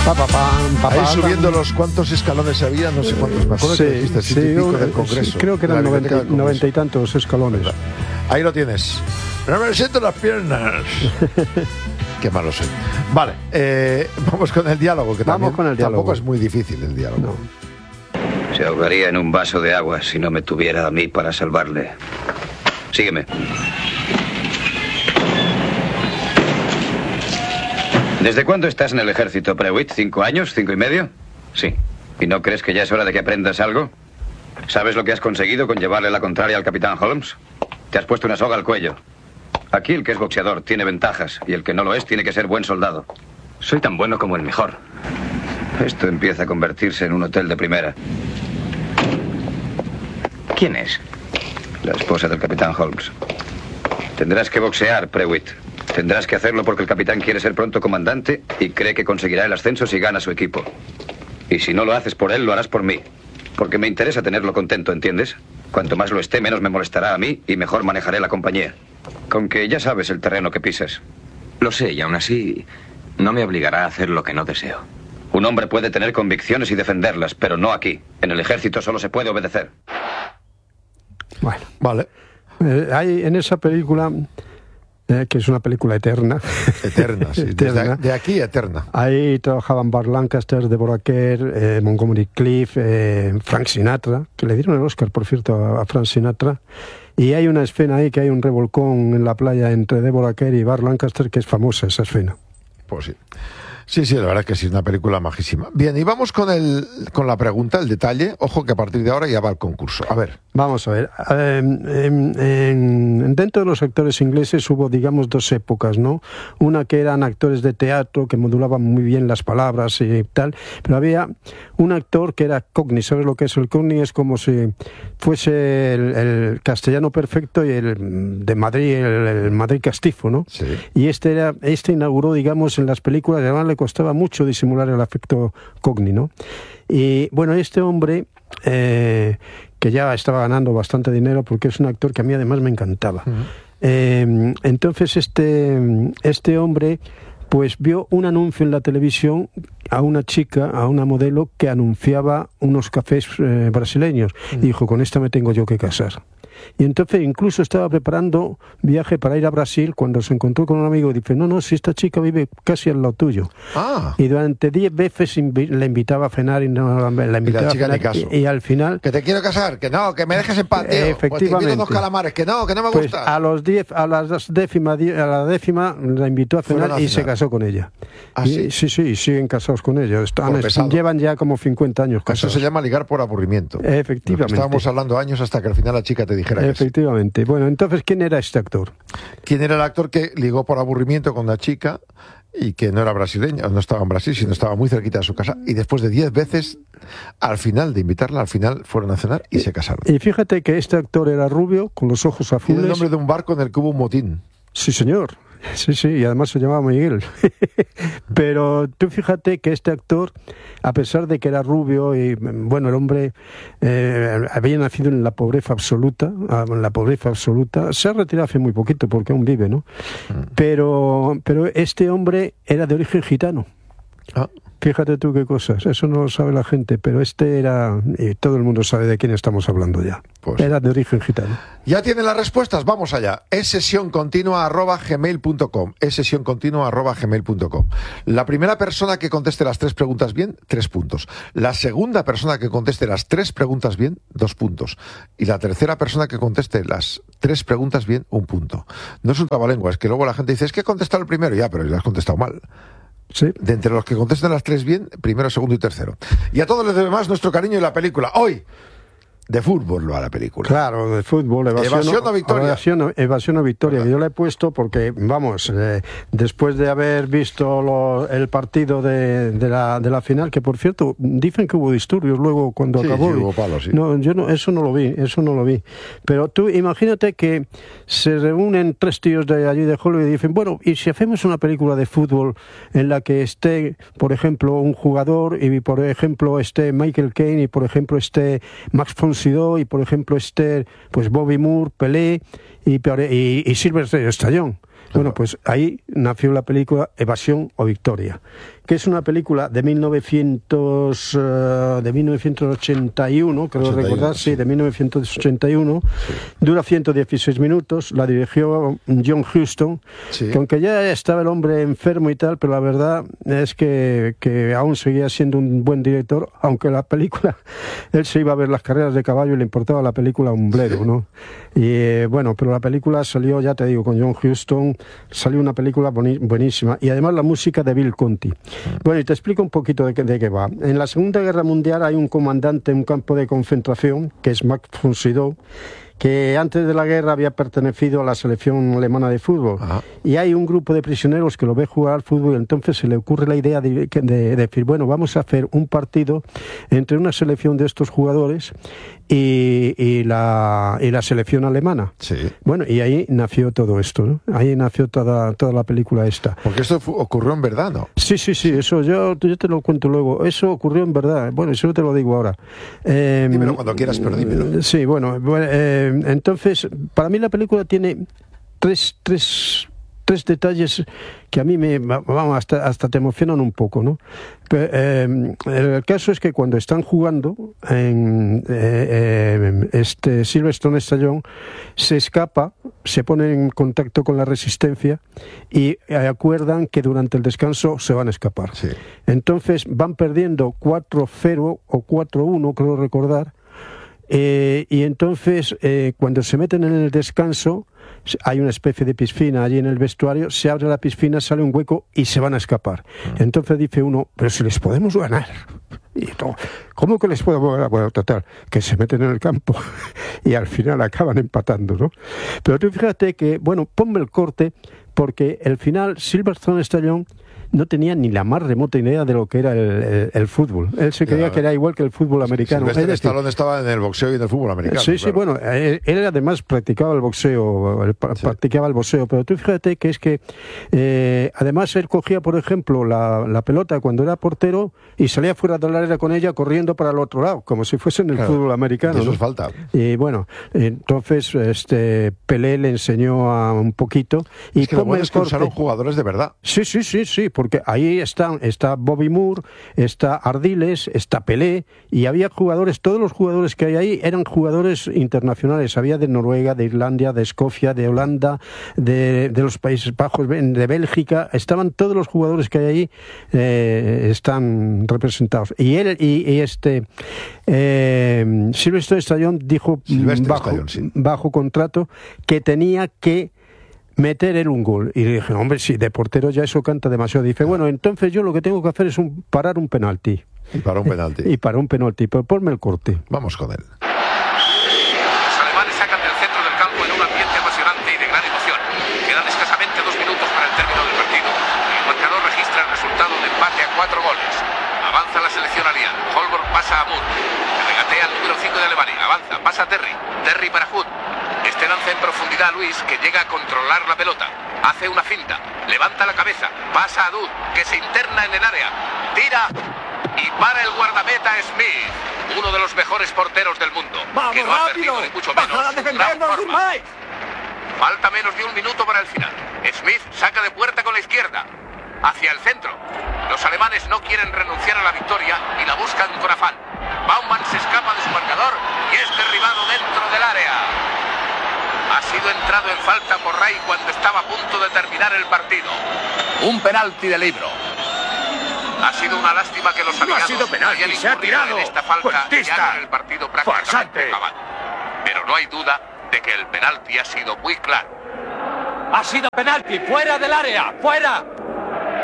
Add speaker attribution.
Speaker 1: Ahí subiendo los cuantos escalones había, no sé cuántos. Me acuerdo que dijiste, sí, del Congreso.
Speaker 2: Creo que eran 90 y tantos escalones.
Speaker 1: Ahí lo tienes. No me siento las piernas. Qué malo soy. Vale, vamos con el diálogo, que tampoco es muy difícil el diálogo.
Speaker 3: No. Se ahogaría en un vaso de agua si no me tuviera a mí para salvarle. Sígueme. ¿Desde cuándo estás en el ejército, Prewitt? ¿5 años? ¿5 y medio? Sí. ¿Y no crees que ya es hora de que aprendas algo? ¿Sabes lo que has conseguido con llevarle la contraria al capitán Holmes? Te has puesto una soga al cuello. Aquí el que es boxeador tiene ventajas y el que no lo es tiene que ser buen soldado. Soy tan bueno como el mejor. Esto empieza a convertirse en un hotel de primera. ¿Quién es? La esposa del capitán Holmes. Tendrás que boxear, Prewitt. Tendrás que hacerlo porque el capitán quiere ser pronto comandante y cree que conseguirá el ascenso si gana su equipo. Y si no lo haces por él, lo harás por mí. Porque me interesa tenerlo contento, ¿entiendes? Cuanto más lo esté, menos me molestará a mí y mejor manejaré la compañía. Con que ya sabes el terreno que pisas.
Speaker 4: Lo sé, y aún así no me obligará a hacer lo que no deseo.
Speaker 3: Un hombre puede tener convicciones y defenderlas, pero no aquí. En el ejército solo se puede obedecer.
Speaker 2: Bueno,
Speaker 1: vale.
Speaker 2: Hay en esa película... que es una película eterna.
Speaker 1: Eterna, sí.
Speaker 2: Eterna.
Speaker 1: De aquí eterna.
Speaker 2: Ahí trabajaban Burt Lancaster, Deborah Kerr, Montgomery Clift, Frank Sinatra, que le dieron el Oscar, por cierto, a Frank Sinatra. Y hay una escena ahí que hay un revolcón en la playa entre Deborah Kerr y Burt Lancaster, que es famosa esa escena.
Speaker 1: Pues sí. Sí, la verdad es que sí, es una película majísima. Bien, y vamos con la pregunta, el detalle. Ojo que a partir de ahora ya va el concurso. A ver.
Speaker 2: Vamos a ver. Dentro de los actores ingleses hubo, digamos, dos épocas, ¿no? Una que eran actores de teatro, que modulaban muy bien las palabras y tal, pero había un actor que era Cockney. ¿Sabes lo que es el Cockney? Es como si fuese el castellano perfecto y el de Madrid, el Madrid castizo, ¿no? Sí. Y este inauguró, digamos, en las películas, además le costaba mucho disimular el afecto Cockney, ¿no? Y bueno, este hombre, que ya estaba ganando bastante dinero, porque es un actor que a mí además me encantaba. Uh-huh. Entonces este hombre pues vio un anuncio en la televisión a una chica, a una modelo que anunciaba unos cafés brasileños. Uh-huh. Y dijo, con esta me tengo yo que casar. Y entonces incluso estaba preparando viaje para ir a Brasil cuando se encontró con un amigo y dice, no, si esta chica vive casi al lado tuyo. Y durante 10 veces le invitaba a cenar y no la invitaba a cenar. Y al final...
Speaker 1: Que te quiero casar, que no, que me dejes en paz, tío.
Speaker 2: Efectivamente.
Speaker 1: Pues te invito 2 calamares, que no me
Speaker 2: pues
Speaker 1: gusta.
Speaker 2: A la décima la invitó a cenar y se casó con ella.
Speaker 1: ¿Ah,
Speaker 2: sí? Sí, siguen casados con ella. Llevan ya como 50 años casados.
Speaker 1: Eso se llama ligar por aburrimiento.
Speaker 2: Efectivamente.
Speaker 1: Estábamos hablando años hasta que al final la chica te dijera que
Speaker 2: efectivamente. Bueno, entonces, ¿quién era este actor?
Speaker 1: ¿Quién era el actor que ligó por aburrimiento con la chica y que no era brasileña, no estaba en Brasil, sino estaba muy cerquita de su casa? Y después de 10 veces, al final de invitarla, al final fueron a cenar y se casaron.
Speaker 2: Y fíjate que este actor era rubio, con los ojos azules.
Speaker 1: Tiene el nombre de un barco en el que hubo un motín.
Speaker 2: Sí, señor. Sí, y además se llamaba Miguel. Pero tú fíjate que este actor, a pesar de que era rubio y, bueno, el hombre había nacido en la pobreza absoluta, se ha retirado hace muy poquito porque aún vive, ¿no? Pero este hombre era de origen gitano. Fíjate tú qué cosas, eso no lo sabe la gente, pero este era, y todo el mundo sabe de quién estamos hablando ya. Pues, era de origen gitano.
Speaker 1: ¿Ya tienen las respuestas? Vamos allá. @gmail.com. La primera persona que conteste las 3 preguntas bien, 3 puntos. La segunda persona que conteste las 3 preguntas bien, 2 puntos. Y la tercera persona que conteste las 3 preguntas bien, 1 punto. No es un trabalengua, es que luego la gente dice, es que he contestado el primero, ya, pero ya has contestado mal.
Speaker 2: Sí.
Speaker 1: De entre los que contesten las 3 bien, primero, segundo y tercero. Y a todos los demás nuestro cariño y la película. Hoy, de fútbol va la película.
Speaker 2: Claro, de fútbol.
Speaker 1: Evasión o victoria.
Speaker 2: Evasión o victoria. Yo la he puesto porque, vamos, después de haber visto el partido de la final, que por cierto, dicen que hubo disturbios luego cuando acabó.
Speaker 1: Sí, hubo palos, sí.
Speaker 2: No, eso no lo vi. Pero tú imagínate que se reúnen 3 tíos de allí de Hollywood y dicen, bueno, ¿y si hacemos una película de fútbol en la que esté, por ejemplo, un jugador y, por ejemplo, esté Michael Caine y, por ejemplo, esté Max von Sydow y, por ejemplo, pues Bobby Moore, Pelé y Sylvester Stallone? Bueno, pues ahí nació la película Evasión o Victoria, que es una película de 1981, creo
Speaker 1: 81,
Speaker 2: recordar,
Speaker 1: sí.
Speaker 2: sí, de 1981. Sí. Dura 116 minutos, la dirigió John Huston,
Speaker 1: sí.
Speaker 2: que aunque ya estaba el hombre enfermo y tal, pero la verdad es que aún seguía siendo un buen director, aunque la película, él se iba a ver las carreras de caballo y le importaba la película un bledo, ¿no? Y bueno, pero la película salió, ya te digo, con John Huston, salió una película buenísima, y además la música de Bill Conti. Bueno, y te explico un poquito de qué va. En la Segunda Guerra Mundial hay un comandante en un campo de concentración, que es Max von Sydow, que antes de la guerra había pertenecido a la selección alemana de fútbol. Ajá. Y hay un grupo de prisioneros que lo ve jugar al fútbol, y entonces se le ocurre la idea de decir, bueno, vamos a hacer un partido entre una selección de estos jugadores y la selección alemana.
Speaker 1: Sí.
Speaker 2: Bueno, y ahí nació todo esto, ¿no? Ahí nació toda la película esta.
Speaker 1: Porque esto ocurrió en verdad, ¿no?
Speaker 2: Sí, eso yo te lo cuento luego. Eso ocurrió en verdad. Bueno, eso te lo digo ahora.
Speaker 1: Dímelo cuando quieras, pero dímelo.
Speaker 2: Sí, bueno, entonces, para mí la película tiene tres detalles que a mí hasta te emocionan un poco, ¿no? El caso es que cuando están jugando, Sylvester Stallone se escapa, se pone en contacto con la resistencia y acuerdan que durante el descanso se van a escapar.
Speaker 1: Sí.
Speaker 2: Entonces van perdiendo 4-0 o 4-1, creo recordar, y entonces cuando se meten en el descanso, hay una especie de piscina allí en el vestuario, se abre la piscina, sale un hueco y se van a escapar. Entonces dice uno, pero si les podemos ganar. Y todo, ¿cómo que les podemos ganar? Bueno, total, que se meten en el campo y al final acaban empatando, ¿no? Pero tú fíjate que, bueno, ponme el corte, porque el final, Sylvester Stallone no tenía ni la más remota idea de lo que era el fútbol. Él se creía que era igual que el fútbol americano.
Speaker 1: Sylvester Stallone estaba en el boxeo y en el fútbol americano.
Speaker 2: Sí, claro. Sí, bueno, él además practicaba el boxeo, practicaba el boxeo, pero tú fíjate que es que además él cogía, por ejemplo, la pelota cuando era portero y salía fuera del área con ella corriendo para el otro lado, como si fuese en el fútbol americano.
Speaker 1: Eso es falta.
Speaker 2: Y bueno, entonces Pelé le enseñó un poquito. Y
Speaker 1: es que lo bueno es que usaron jugadores de verdad.
Speaker 2: Sí, porque ahí está Bobby Moore, está Ardiles, está Pelé, y había jugadores, todos los jugadores que hay ahí eran jugadores internacionales. Había de Noruega, de Islandia, de Escocia, de Holanda, de los Países Bajos, de Bélgica. Estaban todos los jugadores que hay ahí, están representados. Y él Sylvester Stallone dijo bajo contrato que tenía que meter él un gol. Y le dije, hombre, si de portero ya eso canta demasiado. Dice, bueno, entonces yo lo que tengo que hacer es parar un penalti.
Speaker 1: Y para un penalti.
Speaker 2: Pero ponme el corte.
Speaker 1: Vamos con él.
Speaker 5: Los alemanes sacan del centro del campo en un ambiente apasionante y de gran emoción. Quedan escasamente 2 minutos para el término del partido. El marcador registra el resultado de empate a 4 goles. Avanza la selección aliada. Holborn pasa a Moore. Regatea al número 5 de Alemania. Avanza, pasa a Terry. Terry para Hood. Este lanza en profundidad a Luis, que llega a controlar la pelota. Hace una finta, levanta la cabeza, pasa a Dud, que se interna en el área. Tira y para el guardameta Smith, uno de los mejores porteros del mundo.
Speaker 6: ¡Vamos,
Speaker 5: que no ha
Speaker 6: rápido!
Speaker 5: perdido ni mucho menos
Speaker 6: ¡Baja a defendernos, Mike!
Speaker 5: Falta menos de 1 minuto para el final. Smith saca de puerta con la izquierda. Hacia el centro. Los alemanes no quieren renunciar a la victoria y la buscan con afán. Baumann se escapa de su marcador y es derribado dentro del área. Ha sido entrado en falta por Ray cuando estaba a punto de terminar el partido. Un penalti de libro. Ha sido una lástima que los aliados
Speaker 6: no ha sido penalti,
Speaker 5: hayan
Speaker 6: se ha tirado.
Speaker 5: en esta falta
Speaker 6: Fuertista.
Speaker 5: ya con el partido prácticamente
Speaker 6: Farsante.
Speaker 5: acabado. Pero no hay duda de que el penalti ha sido muy claro.
Speaker 6: Ha sido penalti, fuera del área, fuera.